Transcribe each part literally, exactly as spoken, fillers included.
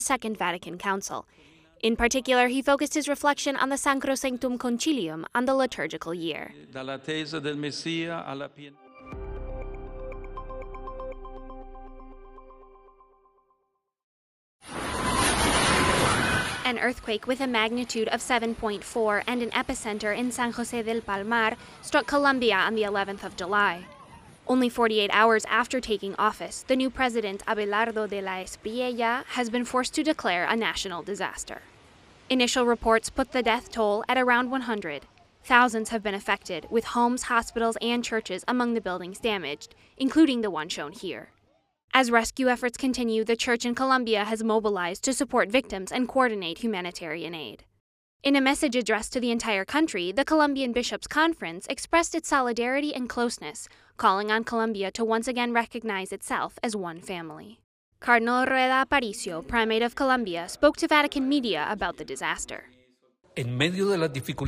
Second Vatican Council. In particular, he focused his reflection on the Sacrosanctum Concilium on the liturgical year. An earthquake with a magnitude of seven point four and an epicenter in San José del Palmar struck Colombia on the eleventh of July. Only forty-eight hours after taking office, the new president, Abelardo de la Espriella, has been forced to declare a national disaster. Initial reports put the death toll at around one hundred. Thousands have been affected, with homes, hospitals, and churches among the buildings damaged, including the one shown here. As rescue efforts continue, the church in Colombia has mobilized to support victims and coordinate humanitarian aid. In a message addressed to the entire country, the Colombian Bishops' Conference expressed its solidarity and closeness, calling on Colombia to once again recognize itself as one family. Cardinal Rueda Aparicio, Primate of Colombia, spoke to Vatican media about the disaster. In the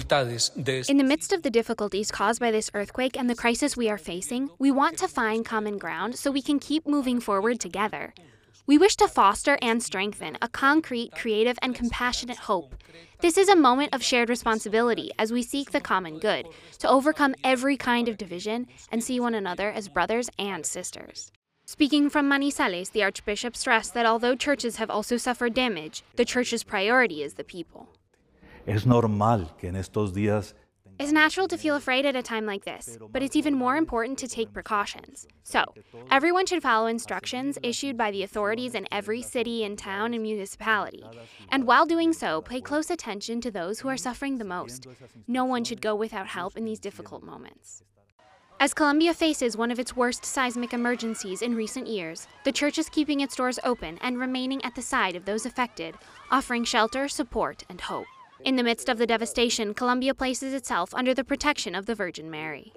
midst of the difficulties caused by this earthquake and the crisis we are facing, we want to find common ground so we can keep moving forward together. We wish to foster and strengthen a concrete, creative, and compassionate hope. This is a moment of shared responsibility as we seek the common good, to overcome every kind of division and see one another as brothers and sisters. Speaking from Manizales, the Archbishop stressed that although churches have also suffered damage, the Church's priority is the people. Es normal que en estos días It's natural to feel afraid at a time like this, but it's even more important to take precautions. So, everyone should follow instructions issued by the authorities in every city and town and municipality. And while doing so, pay close attention to those who are suffering the most. No one should go without help in these difficult moments. As Colombia faces one of its worst seismic emergencies in recent years, the Church is keeping its doors open and remaining at the side of those affected, offering shelter, support, and hope. In the midst of the devastation, Colombia places itself under the protection of the Virgin Mary.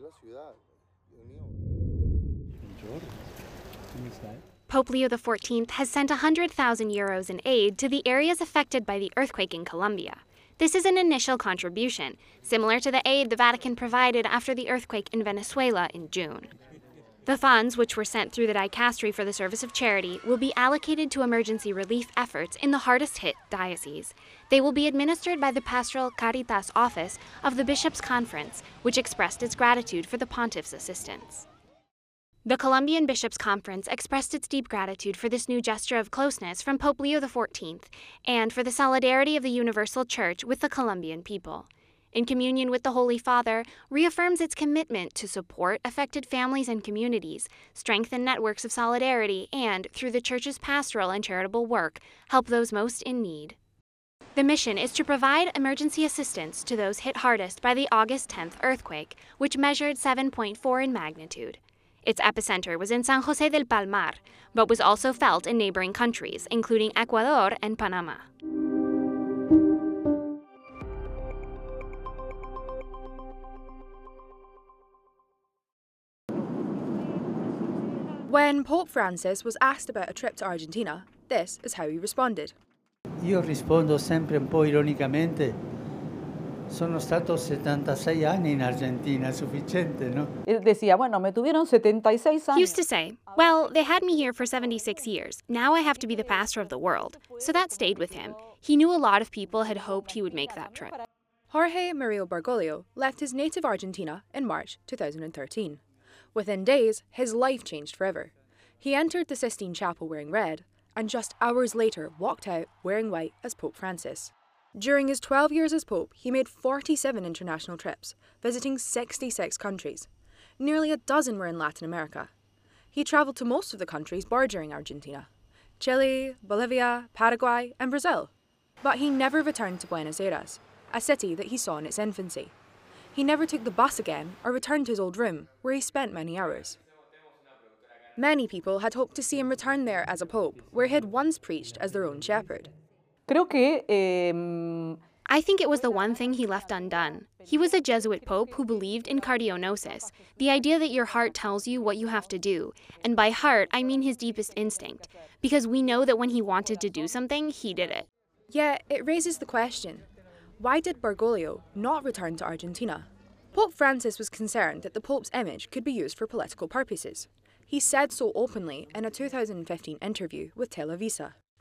Pope Leo the fourteenth has sent one hundred thousand euros in aid to the areas affected by the earthquake in Colombia. This is an initial contribution, similar to the aid the Vatican provided after the earthquake in Venezuela in June. The funds, which were sent through the Dicastery for the Service of Charity, will be allocated to emergency relief efforts in the hardest-hit dioceses. They will be administered by the Pastoral Caritas Office of the Bishops' Conference, which expressed its gratitude for the Pontiff's assistance. The Colombian Bishops' Conference expressed its deep gratitude for this new gesture of closeness from Pope Leo the fourteenth and for the solidarity of the Universal Church with the Colombian people. In communion with the Holy Father, reaffirms its commitment to support affected families and communities, strengthen networks of solidarity, and, through the Church's pastoral and charitable work, help those most in need. The mission is to provide emergency assistance to those hit hardest by the August tenth earthquake, which measured seven point four in magnitude. Its epicenter was in San José del Palmar, but was also felt in neighboring countries, including Ecuador and Panama. When Pope Francis was asked about a trip to Argentina, this is how he responded. Io rispondo sempre un po' ironicamente. Sono stato settantasei anni in Argentina, sufficiente, no? Decía, bueno, me tuvieron setenta y seis años. He used to say, well, they had me here for seventy-six years. Now I have to be the pastor of the world. So that stayed with him. He knew a lot of people had hoped he would make that trip. Jorge Mario Bergoglio left his native Argentina in March two thousand thirteen. Within days, his life changed forever. He entered the Sistine Chapel wearing red, and just hours later walked out wearing white as Pope Francis. During his twelve years as Pope, he made forty-seven international trips, visiting sixty-six countries. Nearly a dozen were in Latin America. He travelled to most of the countries bordering Argentina: Chile, Bolivia, Paraguay, and Brazil. But he never returned to Buenos Aires, a city that he saw in its infancy. He never took the bus again or returned to his old room, where he spent many hours. Many people had hoped to see him return there as a pope, where he had once preached as their own shepherd. Creo que, eh, I think it was the one thing he left undone. He was a Jesuit pope who believed in cardionosis, the idea that your heart tells you what you have to do. And by heart, I mean his deepest instinct, because we know that when he wanted to do something, he did it. Yet, it raises the question, why did Bergoglio not return to Argentina? Pope Francis was concerned that the Pope's image could be used for political purposes. He said so openly in a two thousand fifteen interview with Televisa.